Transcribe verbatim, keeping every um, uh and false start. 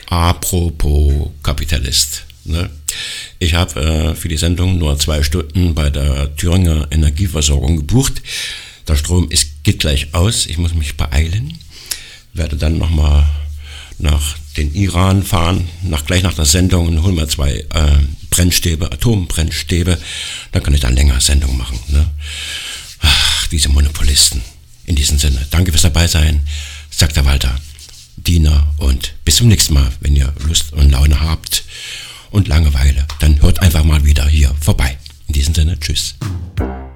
Apropos Kapitalist. Ne? Ich habe äh, für die Sendung nur zwei Stunden bei der Thüringer Energieversorgung gebucht. Der Strom ist, geht gleich aus. Ich muss mich beeilen. Werde dann nochmal nach den Iran fahren, nach, gleich nach der Sendung und hol mir zwei äh, Brennstäbe, Atombrennstäbe. Dann kann ich dann länger Sendung machen. Ne? Ach, diese Monopolisten. In diesem Sinne, danke fürs Dabeisein, sagt der Walter, Diener, und bis zum nächsten Mal, wenn ihr Lust und Laune habt und Langeweile, dann hört einfach mal wieder hier vorbei. In diesem Sinne, tschüss.